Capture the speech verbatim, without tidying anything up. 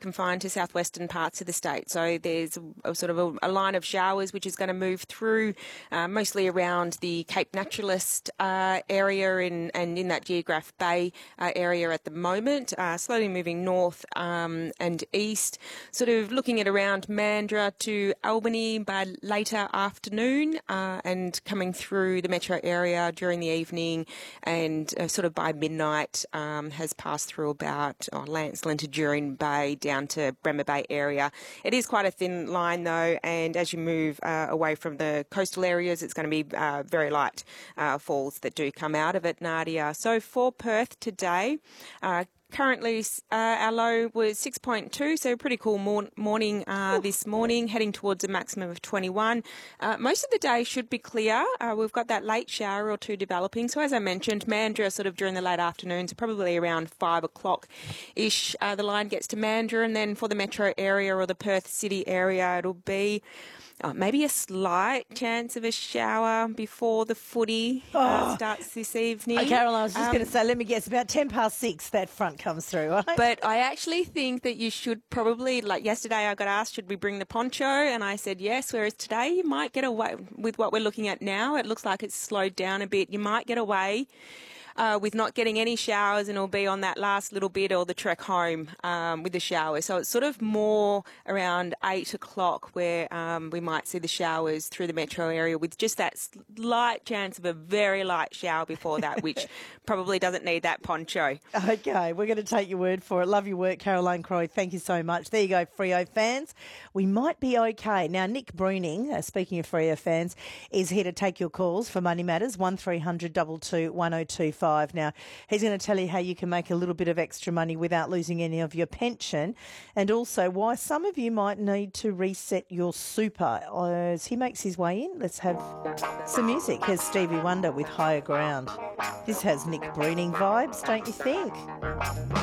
confined to southwestern parts of the state. So there's a, a sort of a, a line of showers which is going to move through uh, mostly around the Cape Naturalist uh, area in, and in that Geograph Bay uh, area at the moment, uh, slowly moving north um, and east, sort of looking at around Mandurah to Albany by later afternoon uh, and coming through the metro area during the evening, and uh, sort of by midnight um, has passed through about oh, Lancelin to Durin Bay down to Bremer Bay area. It is quite a thin line though, and as you move uh, away from the coastal areas, it's going to be uh, very light uh, falls that do come out of it, Nadia. So for Perth today, uh, currently uh, our low was six point two, so pretty cool mor- morning uh, this morning, heading towards a maximum of twenty-one. Uh, most of the day should be clear. Uh, we've got that late shower or two developing. So as I mentioned, Mandurah sort of during the late afternoons, probably around five o'clock-ish, uh, the line gets to Mandurah, and then for the metro area or the Perth City area, it'll be Oh, maybe a slight chance of a shower before the footy uh, Oh. starts this evening. Oh, Carol, I was just Um, going to say, let me guess, about ten past six that front comes through, right? But I actually think that you should probably, like yesterday I got asked, should we bring the poncho? And I said yes, whereas today you might get away with what we're looking at now. It looks like it's slowed down a bit. You might get away Uh, with not getting any showers, and it'll be on that last little bit or the trek home um, with the showers. So it's sort of more around eight o'clock where um, we might see the showers through the metro area, with just that slight chance of a very light shower before that, which probably doesn't need that poncho. Okay, we're going to take your word for it. Love your work, Caroline Croy. Thank you so much. There you go, Freo fans. We might be okay. Now, Nick Bruning, uh, speaking of Freo fans, is here to take your calls for Money Matters, one three hundred two two one oh two five. Now, he's going to tell you how you can make a little bit of extra money without losing any of your pension, and also why some of you might need to reset your super. As he makes his way in, let's have some music. Here's Stevie Wonder with Higher Ground. This has Nick Bruning vibes, don't you think?